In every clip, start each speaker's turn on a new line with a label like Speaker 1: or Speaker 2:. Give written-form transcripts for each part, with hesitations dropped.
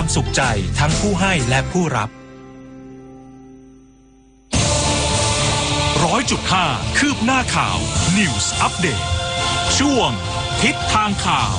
Speaker 1: ความสุขใจทั้งผู้ให้และผู้รับ100.5 คืบหน้าข่าว News Update ช่วงทิศทางข่าว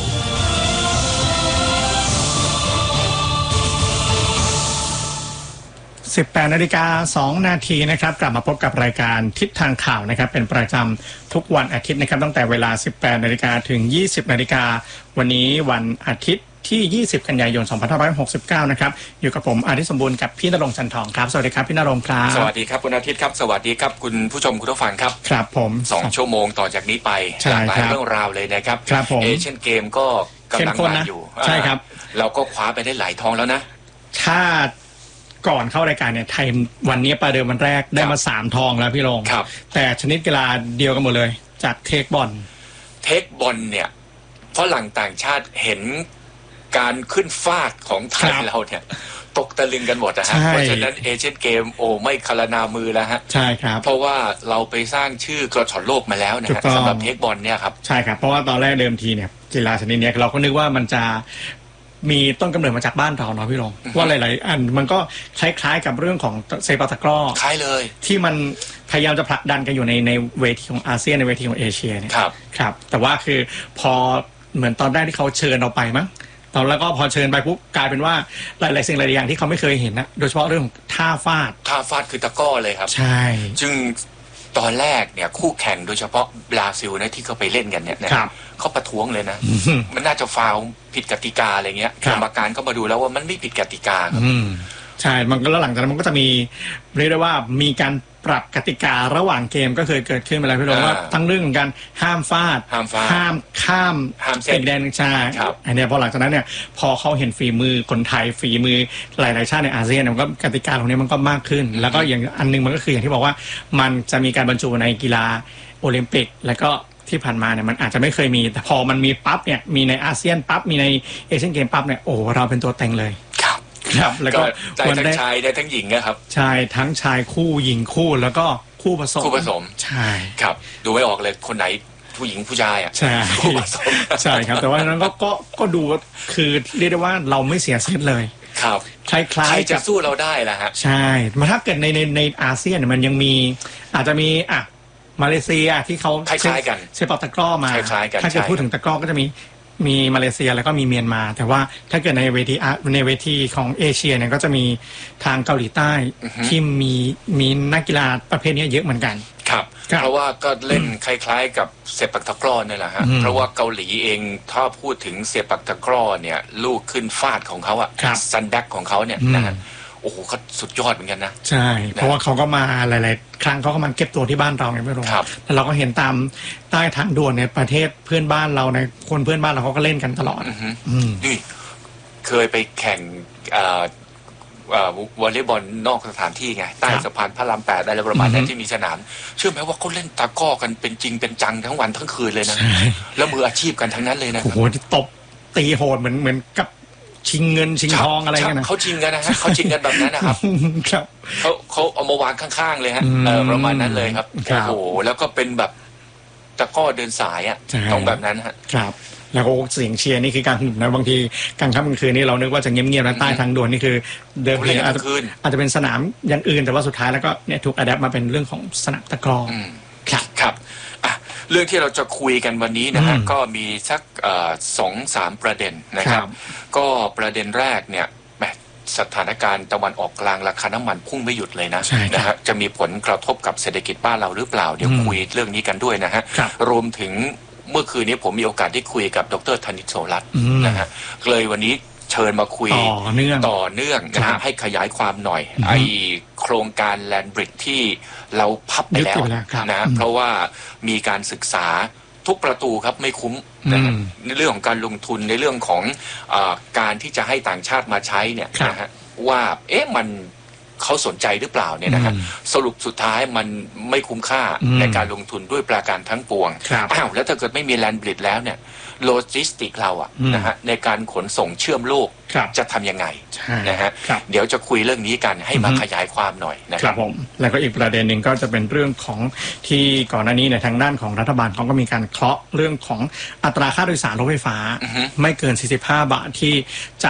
Speaker 2: 18:02 น.นะครับกลับมาพบกับรายการทิศทางข่าวนะครับเป็นประจำทุกวันอาทิตย์นะครับตั้งแต่เวลา 18:00 น.ถึง 20:00 น.วันนี้วันอาทิตย์ที่20 กันยายน 2569นะครับอยู่กับผมอาทิตย์สมบูรณ์กับพี่ณรงค์จันทองครับสวัสดีครับพี่ณรงค์ครับ
Speaker 3: สวัสดีครับคุณอาทิตย์ครับสวัสดีครับคุณผู้ชมคุณผู้ฟังครับ
Speaker 2: ครับผม
Speaker 3: 2 ชั่วโมงต่อจากนี้ไปหลากหลายเรื่องราวเลยนะครับเอเชียนเกมก็กำลังมาอยู่
Speaker 2: ใช่ครับ
Speaker 3: เราก็คว้าไปได้หลายทองแล้วนะ
Speaker 2: ถ้าก่อนเข้ารายการเนี่ยไทยวันนี้ประเดิมวันแรกได้มา3ทองแล้วพี่รงค์แต่ชนิดกีฬาเดียวกันหมดเลยจากเทคบอล
Speaker 3: เนี่ยฝรั่งต่างชาติเห็นการขึ้นฟาดของไทยเราเนี่ยตกตะลึงกันหมดนะฮะเพราะฉะนั้นเอเชียนเกมไม่คารนามือแล้วฮะ
Speaker 2: ใช่ครับ
Speaker 3: เพราะว่าเราไปสร้างชื่อกระชอนโลกมาแล้วนะฮะสำหรับเทคบอลเนี่ยครับ
Speaker 2: ใช่ครับเพราะว่าตอนแรกเดิมทีเนี่ยกีฬาชนิดนี้เราก็นึกว่ามันจะมีต้นกำเนิดมาจากบ้านเราเนาะพี่รงค์ว่าหลายๆอันมันก็คล้ายๆกับเรื่องของเซปักตะกร้อ
Speaker 3: คล้ายเลย
Speaker 2: ที่มันพยายามจะผลักดันกันอยู่ในเวทีของอาเซียนในเวทีของเอเชียเนี่ยครับแต่ว่าคือพอเหมือนตอนแรกที่เขาเชิญเราไปมั้งตอนแล้วก็พอเชิญไปปุ๊บกลายเป็นว่าหลายๆสิ่งหลายอย่างที่เขาไม่เคยเห็นนะโดยเฉพาะเรื่องของท่าฟาด
Speaker 3: คือตะกร้อเลยครับ
Speaker 2: ใช่
Speaker 3: จึงตอนแรกเนี่ยคู่แข่งโดยเฉพาะบราซิลนะที่เขาไปเล่นกันเนี่ยเขาประท้วงเลยนะมันน่าจะฟาวผิดกติกาอะไรเงี้ยกรรมการก็มาดูแล้วว่ามันไม่ผิดกติกาครับ
Speaker 2: ใช่มันก็แล้วหลังจากนั้นมันก็จะมีเรียกได้ว่ามีการปรับกติการะหว่างเกมก็เคยเกิดขึ้นมาแล้วพี่น้องว่าทั้งเรื่องของการห้ามฟาดห้ามข้ามเส้นแดนใช่อันนี้พอหลังจากนั้นเนี่ยพอเขาเห็นฝีมือคนไทยฝีมือหลายๆชาติในอาเซียนมันก็กติกาตรงนี้มันก็มากขึ้นแล้วก็อย่างอันนึงมันก็คืออย่างที่บอกว่ามันจะมีการบรรจุในกีฬาโอลิมปิกแล้วก็ที่ผ่านมาเนี่ยมันอาจจะไม่เคยมีแต่พอมันมีปั๊บเนี่ยมีในอาเซียนปั๊บมีในเอเชียนเกมปั๊บเนี่ยโอ้เราเป็นตัวเต็งเลยครับแล้วก็
Speaker 3: ได้ทั้งชายได้ทั้งหญิงนะครับ
Speaker 2: ใช่ทั้งชายคู่หญิงคู่แล้วก็คู่ผสมใช่
Speaker 3: ครับดูไม่ออกเลยคนไหนผู้หญิงผู้ชายอ่ะ
Speaker 2: ใช่คู่ผสมใช่ครับแต่ว่านั้นก็ดูคือเรียกได้ว่าเราไม่เสียเซตเลย
Speaker 3: ครับ
Speaker 2: คล้าย
Speaker 3: ๆจะสู้เราได้แหละฮะ
Speaker 2: ใช่มาถ้าเกิดในอาเซียนมันยังมีอาจจะมีมาเลเซียที่เขา
Speaker 3: คล้ายๆกัน
Speaker 2: เซปักตะกร้อมาถ้าเกิดพูดถึงตะกร้อก็จะมีมาเลเซียแล้วก็มีเมียนมาแต่ว่าถ้าเกิดในเวทีของเอเชียเนี่ยก็จะมีทางเกาหลีใต้ที่มีนักกีฬาประเภทนี้เยอะเหมือนกัน
Speaker 3: ครับเพราะว่าก็เล่นคล้ายๆกับเซปักตะกร้อนี่แหละฮะเพราะว่าเกาหลีเองถ้าพูดถึงเซปักตะกร้อเนี่ยลูกขึ้นฟาดของเขาซันแดกของเขาเนี่ยนะฮะโอ้โหเขาสุดยอดเหมือนกันนะ
Speaker 2: ใช่เพราะว่าเขาก็มาหลายๆครั้งเขาก็มาเก็บตัวที่บ้านเราไงไม่รู้แต่เราก็เห็นตามใต้ทางด่วนในประเทศเพื่อนบ้านเราในคนเพื่อนบ้านเราเขาก็เล่นกันตลอด
Speaker 3: นี่เคยไปแข่งวอลเลย์บอลนอกสถานที่ไงใต้สะพานพระราม 8อะไรประมาณนั้นที่มีสนามเชื่อไหมว่าเขาเล่นตะก้อกันเป็นจริงเป็นจังทั้งวันทั้งคืนเลยนะแล้วมืออาชีพกันทั้งนั้นเลยนะ
Speaker 2: โอ้โหตบตีโหดเหมือนกับชิงเงินชิงทองอะไรกันนะ
Speaker 3: เขาชิงกันนะฮะเขาชิงกันแบบนั้นนะครับ
Speaker 2: ครับ
Speaker 3: เขาเอามาวางข้างๆเลยฮะประมาณนั้นเลยครับโอ้โหแล้วก็เป็นแบบตะก้อเดินสายอ่ะต้องแบบนั้นฮะ
Speaker 2: ครับแล้วก็เสียงเชียร์นี่คือการนะบางทีกลางค่ำกลางคืนนี่เรานึกว่าจะเงียบๆนะใต้ทางด่วนนี่คือเดิมทีอาจจะเป็นสนามอย่างอื่นแต่ว่าสุดท้ายแล้วก็เนี่ยถูกอะแดปมาเป็นเรื่องของสนามตะกร้อ
Speaker 3: ครับเรื่องที่เราจะคุยกันวันนี้นะฮะก็มีสัก2-3 ประเด็นนะครับก็ประเด็นแรกเนี่ยสถานการณ์ตะวันออกกลางราคาน้ำมันพุ่งไม่หยุดเลยนะฮะจะมีผลกระทบกับเศรษฐกิจบ้านเราหรือเปล่าเดี๋ยวคุยเรื่องนี้กันด้วยนะฮะรวมถึงเมื่อคืนนี้ผมมีโอกาสได้คุยกับดร.ธนิต โสรัตน์นะฮะเลยวันนี้เชิญมาคุยต่อเนื่องนะฮะให้ขยายความหน่อยไอโครงการแลนด์บริดจ์ที่เราพับไปแล้วนะเพราะว่ามีการศึกษาทุกประตูครับไม่คุ้มในเรื่องของการลงทุนในเรื่องของการที่จะให้ต่างชาติมาใช้เนี่ยนะฮะว่ามันเขาสนใจหรือเปล่าเนี่ยนะฮะสรุปสุดท้ายมันไม่คุ้มค่าในการลงทุนด้วยประการทั้งปวงแล้วถ้าเกิดไม่มีแลนด์บริดจ์แล้วเนี่ยโลจิสติกเรานะฮะในการขนส่งเชื่อมโลกจะทำยังไงนะฮะเดี๋ยวจะคุยเรื่องนี้กันให้มาขยายความหน่อย
Speaker 2: นะครับผมแล้วก็อีกประเด็นหนึ่งก็จะเป็นเรื่องของที่ก่อนหน้านี้ในทางด้านของรัฐบาลเขาก็มีการเคาะเรื่องของอัตราค่าโดยสารรถไฟฟ้าไม่เกิน45 บาทที่จะ